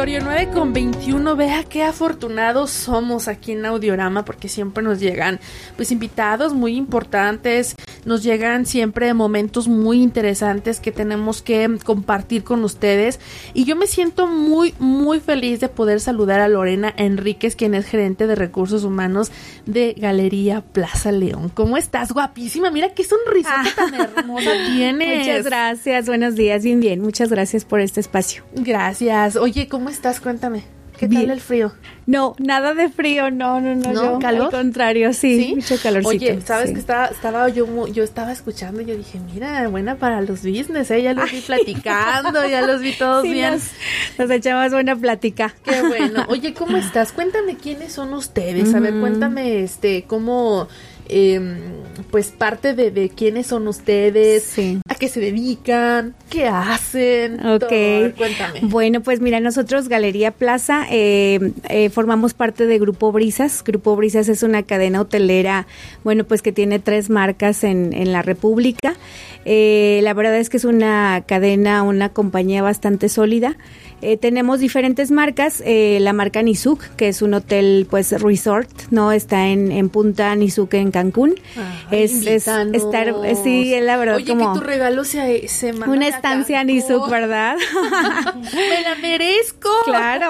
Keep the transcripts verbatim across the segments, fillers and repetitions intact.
auditorio, nueve con veintiuno. Vea qué afortunados somos aquí en Audiorama, porque siempre nos llegan pues invitados muy importantes, nos llegan siempre momentos muy interesantes que tenemos que compartir con ustedes, y yo me siento muy muy feliz de poder saludar a Lorena Enríquez, quien es gerente de recursos humanos de Galería Plaza León. ¿Cómo estás? Guapísima, mira qué sonrisota ah. tan hermosa tienes. Muchas gracias, buenos días, bien bien, muchas gracias por este espacio. Gracias. Oye, ¿cómo estás? Cuéntame. ¿Qué bien. Tal el frío? No, nada de frío, no, no, no. ¿No? Yo, ¿Calor? Al contrario, sí, ¿Sí? mucho calorcito. Oye, ¿sabes sí. que estaba, estaba yo, yo estaba escuchando y yo dije, mira, buena para los business, ¿eh? Ya los vi platicando, ya los vi todos sí, bien. Nos, nos echamos buena plática. Qué bueno. Oye, ¿cómo estás? Cuéntame quiénes son ustedes. A ver, mm. cuéntame, este, cómo... Eh, pues parte de, de quiénes son ustedes, sí. a qué se dedican, qué hacen, ok, todo. Cuéntame. Bueno, pues mira, nosotros Galería Plaza eh, eh, formamos parte de Grupo Brisas. Grupo Brisas es una cadena hotelera, bueno, pues que tiene tres marcas en, en la República. Eh, la verdad es que es una cadena, una compañía bastante sólida. Eh, tenemos diferentes marcas, eh, la marca Nizuc, que es un hotel pues resort, ¿no? Está en, en Punta Nizuc en Cancún. Ay, es, es estar, sí, es la verdad. Oye, como que tu regalo se, se manda una estancia Nizuc, ¿verdad? Me la merezco. Claro.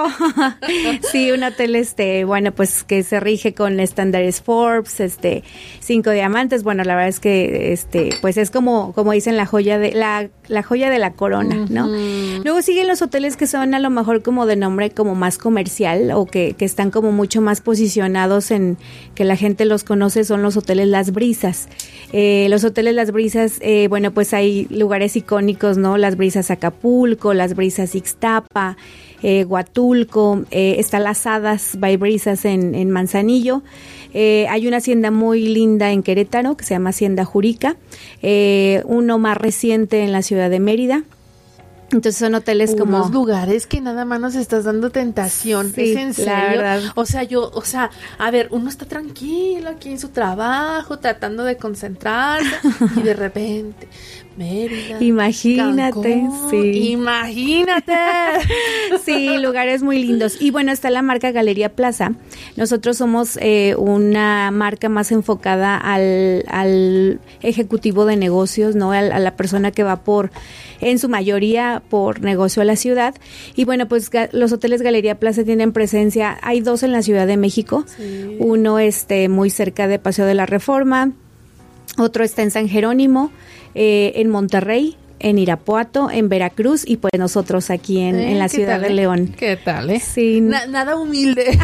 Sí, un hotel este, bueno, pues que se rige con estándares Forbes, este, cinco diamantes. Bueno, la verdad es que este, pues es como, como dicen la joya de la, la joya de la corona, uh-huh. ¿no? Luego siguen los hoteles que son a lo mejor como de nombre como más comercial o que, que están como mucho más posicionados en que la gente los conoce, son los hoteles Las Brisas. Eh, los hoteles Las Brisas, eh, bueno, pues hay lugares icónicos, ¿no? Las Brisas Acapulco, Las Brisas Ixtapa, eh, Huatulco, eh, está Las Hadas by Brisas en, en Manzanillo. Eh, hay una hacienda muy linda en Querétaro que se llama Hacienda Jurica, eh, uno más reciente en la ciudad de Mérida. Entonces son hoteles unos como... Unos lugares que nada más nos estás dando tentación. Sí, ¿Es en serio? La verdad. O sea, yo, o sea, a ver, uno está tranquilo aquí en su trabajo, tratando de concentrarse, y de repente, Mérida, imagínate, Cancún, sí. Imagínate. Sí, lugares muy lindos. Y bueno, está la marca Galería Plaza. Nosotros somos eh, una marca más enfocada al, al ejecutivo de negocios, ¿no? A, a la persona que va por... en su mayoría por negocio a la ciudad. Y bueno, pues ga- los hoteles Galería Plaza tienen presencia, hay dos en la Ciudad de México, sí. Uno este muy cerca de Paseo de la Reforma, otro está en San Jerónimo, eh, en Monterrey, en Irapuato, en Veracruz, y pues nosotros aquí en, eh, en la ciudad tal, de León. ¿Qué tal, eh? Sí. Na- nada humilde.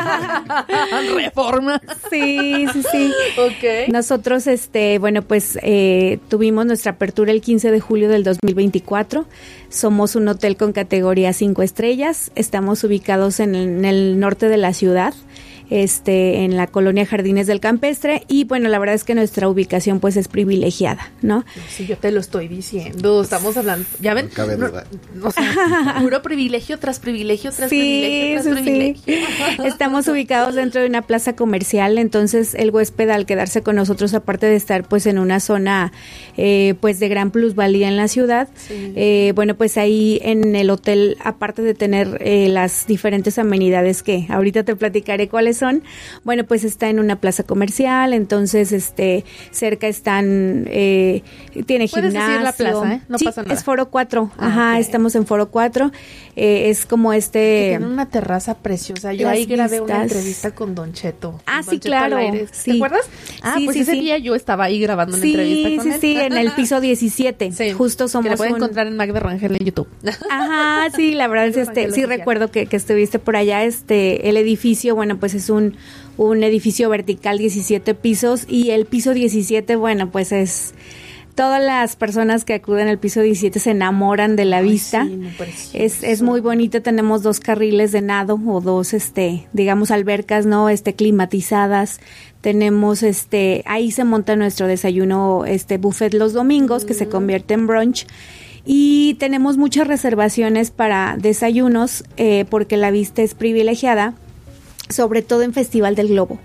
Reforma. Sí, sí, sí. Ok. Nosotros, este, bueno, pues eh, tuvimos nuestra apertura el quince de julio del dos mil veinticuatro. Somos un hotel con categoría cinco estrellas. Estamos ubicados en el, en el norte de la ciudad. Este, en la colonia Jardines del Campestre, y bueno, la verdad es que nuestra ubicación pues es privilegiada, ¿no? Sí, yo te lo estoy diciendo, estamos hablando, ¿ya ven? No cabe duda. No, o sea, puro privilegio tras privilegio tras sí, privilegio tras sí, privilegio. Sí. Estamos ubicados dentro de una plaza comercial, entonces el huésped al quedarse con nosotros, aparte de estar pues en una zona eh, pues de gran plusvalía en la ciudad, sí. eh, bueno, pues ahí en el hotel, aparte de tener eh, las diferentes amenidades que ahorita te platicaré cuáles son, bueno, pues está en una plaza comercial, entonces este cerca están, eh, tiene ¿Puedes gimnasio. decir la plaza, eh? No sí, pasa nada. Es Foro cuatro, ah, ajá, okay. Estamos en Foro cuatro, eh, es como este... Que tiene una terraza preciosa, yo ahí vistas. grabé una entrevista con Don Cheto. Ah, Don sí, Cheto claro. Sí. ¿Te acuerdas? Ah, sí, pues sí, ese sí. día yo estaba ahí grabando una sí, entrevista con sí, él. Sí, sí, en el piso diecisiete, sí, justo somos que la pueden un... encontrar en Magda Rangel en YouTube. Ajá, sí, la verdad es este, sí recuerdo que, que estuviste por allá, este, el edificio, bueno, pues es un un edificio vertical, diecisiete pisos, y el piso diecisiete, bueno, pues es... Todas las personas que acuden al piso diecisiete se enamoran de la Ay, vista. Sí, es, es muy bonito. Tenemos dos carriles de nado o dos, este, digamos, albercas, ¿no? Este, climatizadas. Tenemos, este, ahí se monta nuestro desayuno, este, buffet los domingos, mm. que se convierte en brunch. Y tenemos muchas reservaciones para desayunos, eh, porque la vista es privilegiada, sobre todo en Festival del Globo.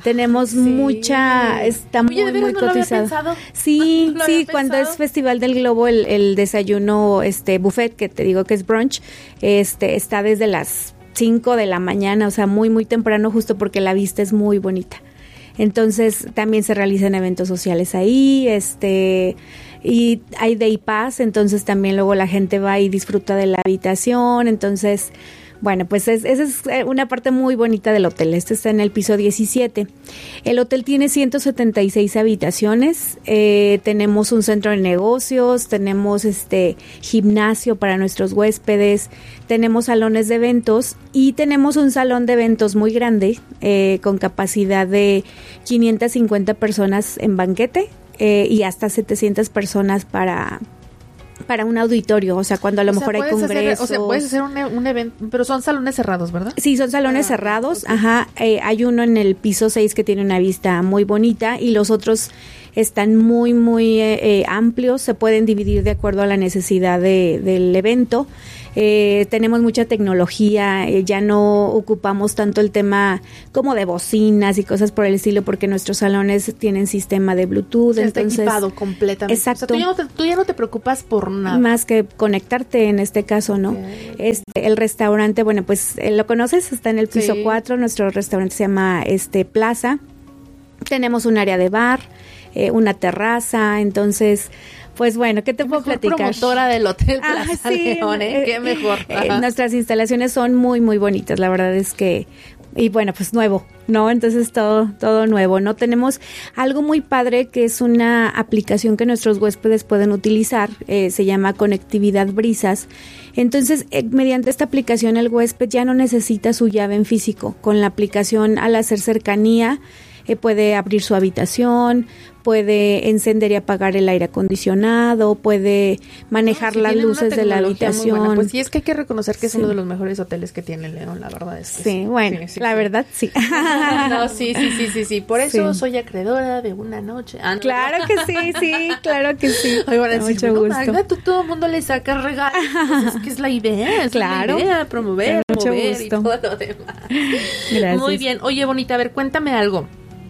tenemos sí. mucha, está Oye, muy, muy no cotizado. Sí, ¿No sí, cuando es Festival del Globo, el, el desayuno, este, buffet, que te digo que es brunch, este, está desde las cinco de la mañana, o sea, muy, muy temprano, justo porque la vista es muy bonita. Entonces, también se realizan eventos sociales ahí, este, y hay Day Pass, entonces también luego la gente va y disfruta de la habitación, entonces, bueno, pues es, esa es una parte muy bonita del hotel. Este está en el piso diecisiete. El hotel tiene ciento setenta y seis habitaciones, eh, tenemos un centro de negocios, tenemos este gimnasio para nuestros huéspedes, tenemos salones de eventos y tenemos un salón de eventos muy grande eh, con capacidad de quinientas cincuenta personas en banquete eh, y hasta setecientas personas para... para un auditorio, o sea, cuando a lo o mejor sea, hay congresos. Hacer, o sea, puedes hacer un, un evento, pero son salones cerrados, ¿verdad? Sí, son salones ah, cerrados, okay. ajá. Eh, hay uno en el piso seis que tiene una vista muy bonita y los otros están muy, muy eh, eh, amplios, se pueden dividir de acuerdo a la necesidad de, del evento. Eh, tenemos mucha tecnología, eh, ya no ocupamos tanto el tema como de bocinas y cosas por el estilo porque nuestros salones tienen sistema de Bluetooth. Ya entonces, está equipado completamente. Exacto. O sea, tú, ya no te, tú ya no te preocupas por nada. Más que conectarte en este caso, ¿no? Okay. Este, el restaurante, bueno, pues eh, lo conoces, está en el piso cuatro, sí. Nuestro restaurante se llama este Plaza. Tenemos un área de bar, eh, una terraza, entonces... Pues bueno, ¿qué te qué puedo mejor platicar? Promotora del Hotel Plaza ah, sí, León, ¿eh? Qué mejor. Eh, nuestras instalaciones son muy, muy bonitas, la verdad es que, y bueno, pues nuevo, ¿no? Entonces todo, todo nuevo, ¿no? Tenemos algo muy padre que es una aplicación que nuestros huéspedes pueden utilizar, eh, se llama Conectividad Brisas. Entonces, eh, mediante esta aplicación el huésped ya no necesita su llave en físico. Con la aplicación, al hacer cercanía, eh, puede abrir su habitación, puede encender y apagar el aire acondicionado, puede manejar no, si las luces de la habitación. Buena, pues sí, es que hay que reconocer que sí. es uno de los mejores hoteles que tiene León, la verdad es que sí. Sí, bueno, sí, sí, la sí. verdad sí. no, sí, sí, sí, sí, sí. Por eso sí. soy acreedora de una noche. Ah, no, claro no. que sí, sí, claro que sí. Ay, bueno, sí, mucho bueno, gusto. Magda, tú todo el mundo le sacas regalos. Pues es que es la idea, es claro. la idea, promover, promover y todo lo demás. Gracias. Muy bien. Oye, bonita, a ver, cuéntame algo.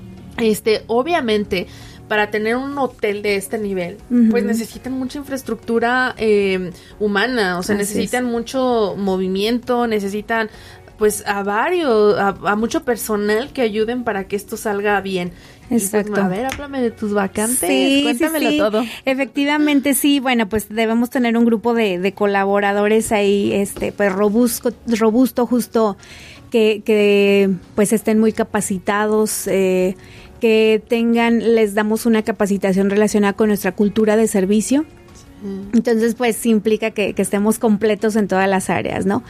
Este, obviamente, para tener un hotel de este nivel, uh-huh. pues necesitan mucha infraestructura eh, humana, o sea, Así necesitan es. mucho movimiento, necesitan pues a varios, a, a mucho personal que ayuden para que esto salga bien. Exacto. Pues, a ver, háblame de tus vacantes, sí, cuéntamelo sí, sí. todo. Efectivamente, sí, bueno, pues debemos tener un grupo de, de colaboradores ahí, este, pues robusto, robusto justo, que, que pues estén muy capacitados, eh, que tengan, les damos una capacitación relacionada con nuestra cultura de servicio. Entonces, pues implica que, que estemos completos en todas las áreas, ¿no?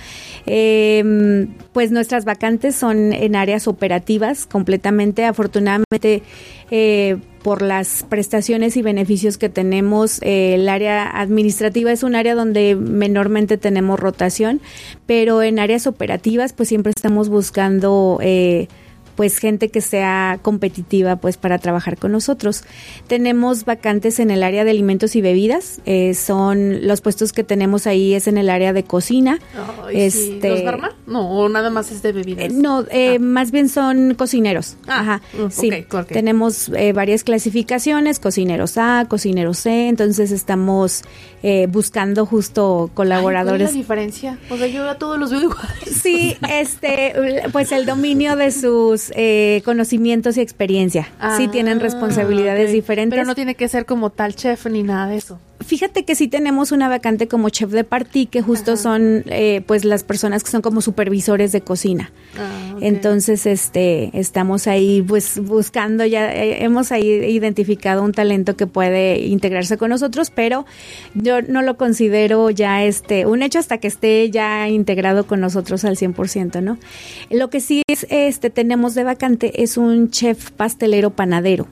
Eh, pues nuestras vacantes son en áreas operativas completamente. Afortunadamente, eh, por las prestaciones y beneficios que tenemos, eh, el área administrativa es un área donde menormente tenemos rotación, pero en áreas operativas, pues siempre estamos buscando... Eh, pues gente que sea competitiva pues para trabajar con nosotros. Tenemos vacantes en el área de alimentos y bebidas, eh, son los puestos que tenemos ahí es en el área de cocina. Ay, este, sí. ¿Los barman? No, o nada más es de bebidas. Eh, no, eh, ah. más bien son cocineros. Ah, Ajá, uh, sí. Okay, okay. Tenemos eh, varias clasificaciones, cocineros A, cocineros C, entonces estamos eh, buscando justo colaboradores. Ay, ¿cuál es la diferencia? O sea, yo a todos los veo iguales. Sí, este, pues el dominio de sus Eh, conocimientos y experiencia. Ah, sí tienen responsabilidades okay. diferentes. Pero no tiene que ser como tal chef ni nada de eso. Fíjate que sí tenemos una vacante como chef de partie, que justo Ajá. son eh, pues las personas que son como supervisores de cocina. Ah, okay. Entonces, este, estamos ahí pues buscando, ya eh, hemos ahí identificado un talento que puede integrarse con nosotros, pero yo no lo considero ya este un hecho hasta que esté ya integrado con nosotros al cien por ciento, ¿no? Lo que sí es, este, tenemos de vacante es un chef pastelero panadero.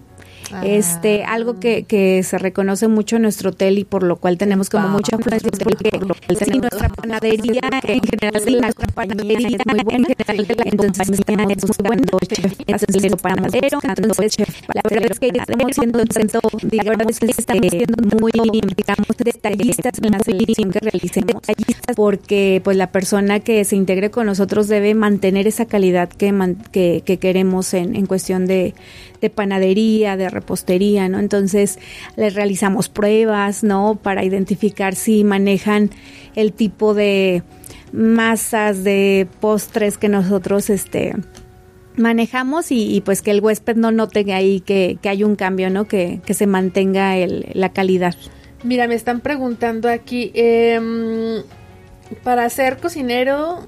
Ah. Este, algo que, que se reconoce mucho en nuestro hotel y por lo cual tenemos como ah, mucha influencia porque sí, nuestra panadería en general de la compañía es muy buena, entonces tenemos cuando haces el panadero, entonces la verdad es que estamos siendo un centro, digamos que estamos siendo muy, digamos, detallistas en la selección que realicemos, porque pues la persona que se integre con nosotros debe mantener esa calidad que, man, que, que queremos en, en cuestión de, de panadería, de repostería, ¿no? Entonces les realizamos pruebas, ¿no? Para identificar si manejan el tipo de masas, de postres que nosotros este manejamos y, y pues que el huésped no note ahí que, que hay un cambio, ¿no? Que, que se mantenga el, la calidad. Mira, me están preguntando aquí, eh, para ser cocinero,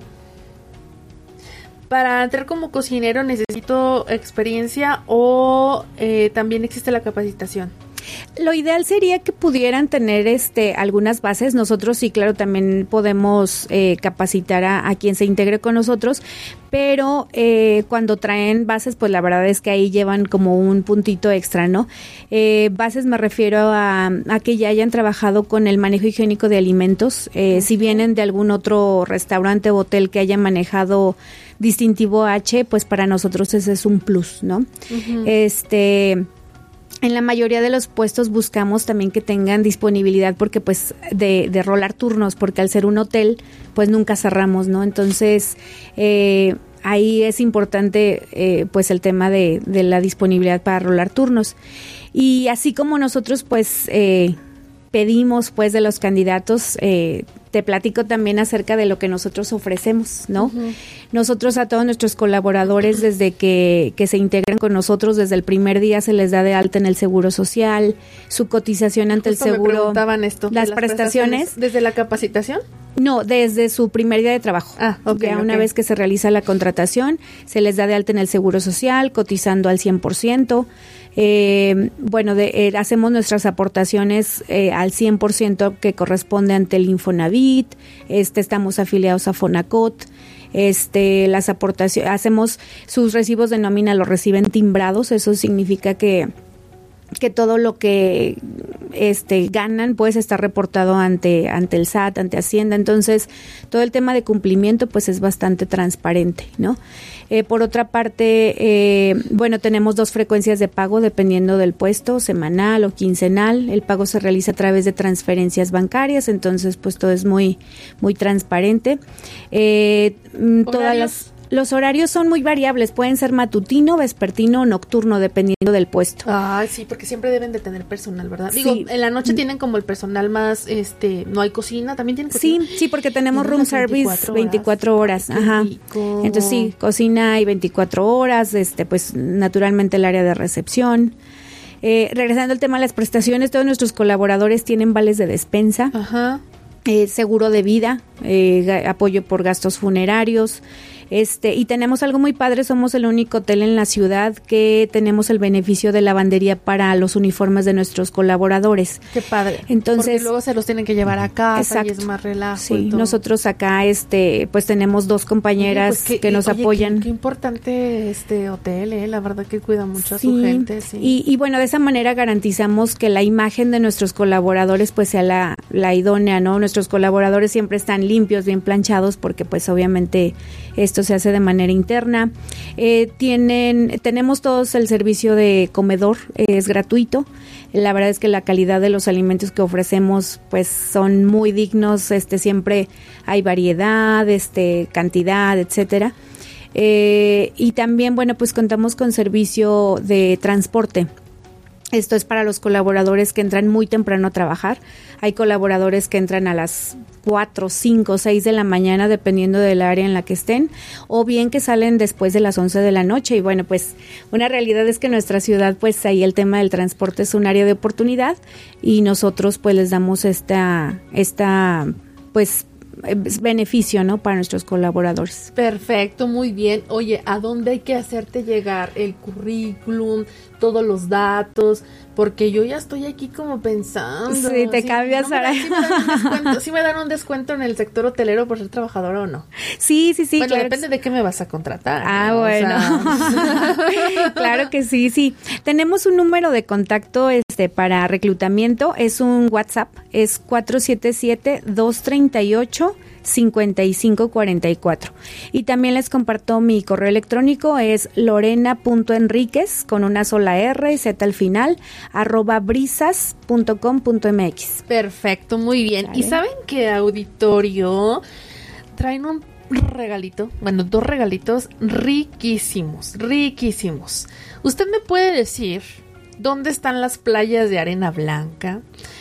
para entrar como cocinero necesito experiencia o eh, también existe la capacitación. Lo ideal sería que pudieran tener este algunas bases. Nosotros sí, claro, también podemos eh, capacitar a, a quien se integre con nosotros, pero eh, cuando traen bases, pues la verdad es que ahí llevan como un puntito extra, ¿no? Eh, bases me refiero a, a que ya hayan trabajado con el manejo higiénico de alimentos. Eh, si vienen de algún otro restaurante o hotel que haya manejado distintivo H, pues para nosotros ese es un plus, ¿no? Uh-huh. Este... En la mayoría de los puestos buscamos también que tengan disponibilidad porque pues de, de rolar turnos, porque al ser un hotel pues nunca cerramos, ¿no? Entonces eh, ahí es importante eh, pues el tema de, de la disponibilidad para rolar turnos. Y así como nosotros pues eh, pedimos pues de los candidatos, eh, te platico también acerca de lo que nosotros ofrecemos, ¿no? Uh-huh. Nosotros a todos nuestros colaboradores, desde que, que se integran con nosotros, desde el primer día se les da de alta en el Seguro Social, su cotización ante Justo el seguro. Me preguntaban esto, las, las prestaciones, prestaciones. ¿Desde la capacitación? No, desde su primer día de trabajo. Ah, okay, ya una okay. vez que se realiza la contratación, se les da de alta en el Seguro Social, cotizando al cien por ciento. Eh, bueno, de, eh, hacemos nuestras aportaciones eh, al cien por ciento que corresponde ante el Infonavit, este, estamos afiliados a Fonacot, este, las aportaciones, hacemos sus recibos de nómina, los reciben timbrados, eso significa que que todo lo que este ganan pues está reportado ante ante el S A T, ante Hacienda, entonces todo el tema de cumplimiento pues es bastante transparente, ¿no? Eh, por otra parte, eh, bueno, tenemos dos frecuencias de pago dependiendo del puesto, semanal o quincenal. El pago se realiza a través de transferencias bancarias, entonces pues todo es muy muy transparente. Eh, todas las Los horarios son muy variables, pueden ser matutino, vespertino o nocturno, dependiendo del puesto. Ah, sí, porque siempre deben de tener personal, ¿verdad? Sí. Digo, en la noche tienen como el personal más, este, no hay cocina, también tienen cocina. Sí, sí, porque tenemos room service veinticuatro horas. Qué Ajá. rico. Entonces sí, cocina y veinticuatro horas, este, pues naturalmente el área de recepción. Eh, regresando al tema de las prestaciones, todos nuestros colaboradores tienen vales de despensa. Ajá. Eh, seguro de vida, eh, apoyo por gastos funerarios. Este, y tenemos algo muy padre, somos el único hotel en la ciudad que tenemos el beneficio de lavandería para los uniformes de nuestros colaboradores. Qué padre. Entonces, porque luego se los tienen que llevar a casa. Exacto. Y es más relajo. Sí, nosotros acá este pues tenemos dos compañeras oye, pues que, que nos oye, apoyan. Qué, qué importante este hotel, eh, la verdad que cuida mucho sí, a su gente. Sí. Y, y bueno, de esa manera garantizamos que la imagen de nuestros colaboradores pues sea la, la idónea, ¿no? Nuestros colaboradores siempre están limpios, bien planchados, porque pues obviamente esto se hace de manera interna. Eh, tienen, tenemos todos el servicio de comedor, eh, es gratuito. La verdad es que la calidad de los alimentos que ofrecemos pues son muy dignos, este siempre hay variedad, este cantidad, etcétera. Eh, y también, bueno, pues contamos con servicio de transporte. Esto es para los colaboradores que entran muy temprano a trabajar. Hay colaboradores que entran a las cuatro, cinco, seis de la mañana, dependiendo del área en la que estén, o bien que salen después de las once de la noche. Y bueno, pues una realidad es que en nuestra ciudad, pues ahí el tema del transporte es un área de oportunidad y nosotros pues les damos esta, esta pues beneficio, ¿no? Para nuestros colaboradores. Perfecto, muy bien. Oye, ¿a dónde hay que hacerte llegar el currículum, todos los datos? Porque yo ya estoy aquí como pensando. Sí, te si, cambias no ahora. ¿Sí me dan un descuento, ¿sí me dan un descuento en el sector hotelero por ser trabajadora o no? Sí, sí, sí. Bueno, claro depende de qué me vas a contratar. Ah, ¿no? bueno. O sea... Claro que sí, sí. Tenemos un número de contacto este para reclutamiento, es un WhatsApp, es cuatro siete siete, dos tres ocho, cinco cinco cuatro cuatro. Y también les comparto mi correo electrónico, es lorena punto enriquez con una sola R, Z al final, arroba brisas punto com punto m x. Perfecto, muy bien. ¿Vale? Y saben que auditorio traen un regalito, bueno, dos regalitos riquísimos, riquísimos. ¿Usted me puede decir dónde están las playas de arena blanca?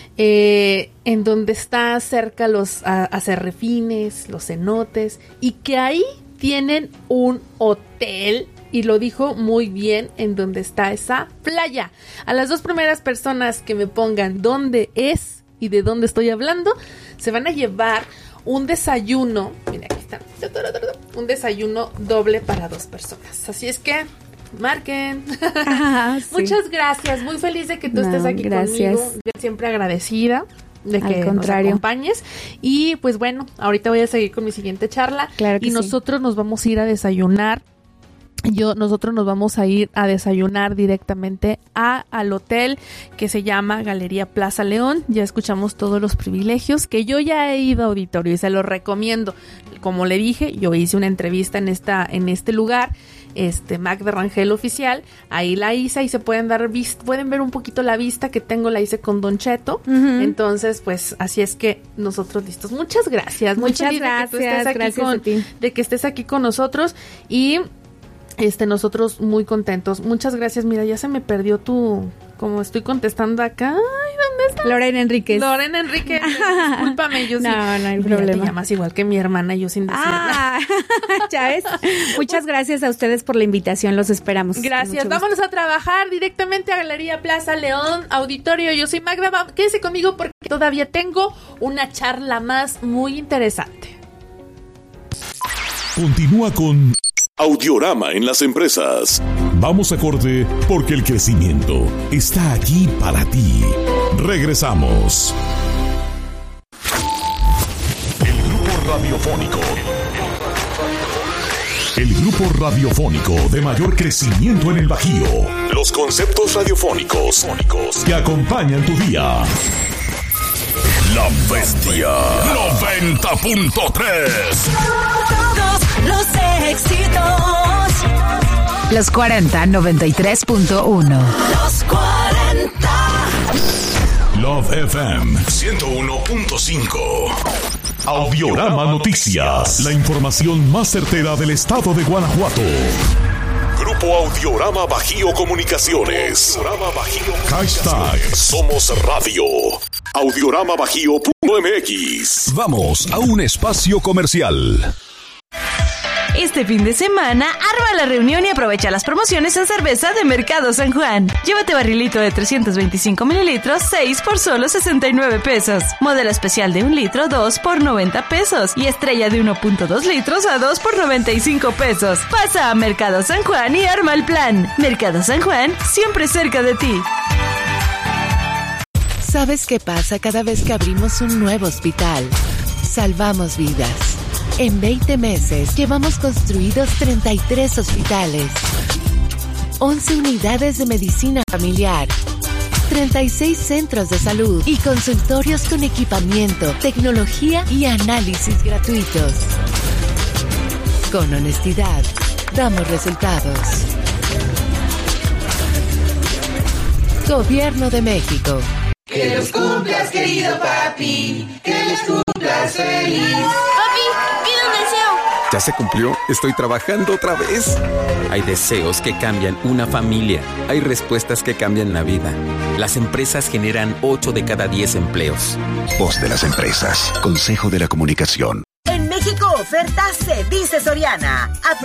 Eh, en donde está cerca los a, acerrefines, los cenotes, y que ahí tienen un hotel, y lo dijo muy bien, en donde está esa playa. A las dos primeras personas que me pongan dónde es y de dónde estoy hablando, se van a llevar un desayuno, mira aquí está, un desayuno doble para dos personas. Así es que marquen. Ah, sí. Muchas gracias, muy feliz de que tú no, estés aquí gracias. Conmigo. Yo siempre agradecida de que nos acompañes. Y pues bueno, ahorita voy a seguir con mi siguiente charla. Claro que y sí. Nosotros nos vamos a ir a desayunar. Yo, nosotros nos vamos a ir a desayunar directamente a, al hotel que se llama Galería Plaza León. Ya escuchamos todos los privilegios, que yo ya he ido a auditorio y se los recomiendo. Como le dije, yo hice una entrevista en esta, en este lugar, este Magda Rangel Oficial, ahí la hice y se pueden dar vista, pueden ver un poquito la vista que tengo, la hice con Don Cheto. Uh-huh. Entonces, pues así es que nosotros listos. Muchas gracias. Muchas gracias. De que, tú estés aquí gracias con, a ti. de que estés aquí con nosotros y Este, nosotros muy contentos. Muchas gracias. Mira, ya se me perdió tu... Como estoy contestando acá. Ay, ¿dónde estás? Lorena Enríquez. Lorena Enríquez. Discúlpame, yo sí. No, no hay Mira, problema. Te llamas igual que mi hermana, yo sin decirlo. Ah, ya ves. Muchas gracias a ustedes por la invitación. Los esperamos. Gracias. Vámonos a trabajar directamente a Galería Plaza León, auditorio. Yo soy Magda. Quédese conmigo porque todavía tengo una charla más muy interesante. Continúa con Audiorama en las empresas. Vamos a corte porque el crecimiento está aquí para ti. Regresamos. El grupo radiofónico. El grupo radiofónico de mayor crecimiento en el Bajío. Los conceptos radiofónicos que acompañan tu día. La Bestia noventa punto tres. Todos los éxitos. Los cuarenta, noventa y tres punto uno. Los cuarenta. Love F M ciento uno punto cinco. Audiorama Noticias. La información más certera del estado de Guanajuato. Grupo Audiorama Bajío Comunicaciones. Audiorama Bajío. Hashtag Somos Radio. Audiorama Bajío punto m x. Vamos a un espacio comercial. Este fin de semana, arma la reunión y aprovecha las promociones en cerveza de Mercado San Juan. Llévate barrilito de trescientos veinticinco mililitros, seis por solo sesenta y nueve pesos. Modelo especial de un litro, dos por noventa pesos. Y estrella de uno punto dos litros a dos por noventa y cinco pesos. Pasa a Mercado San Juan y arma el plan. Mercado San Juan, siempre cerca de ti. ¿Sabes qué pasa cada vez que abrimos un nuevo hospital? Salvamos vidas. En veinte meses llevamos construidos treinta y tres hospitales, once unidades de medicina familiar, treinta y seis centros de salud y consultorios con equipamiento, tecnología y análisis gratuitos. Con honestidad, damos resultados. Gobierno de México. Que los cumplas, querido papi, que los cumplas feliz. Papi, pido un deseo. ¿Ya se cumplió? Estoy trabajando otra vez. Hay deseos que cambian una familia. Hay respuestas que cambian la vida. Las empresas generan ocho de cada diez empleos. Voz de las empresas. Consejo de la Comunicación. En México oferta se dice Soriana.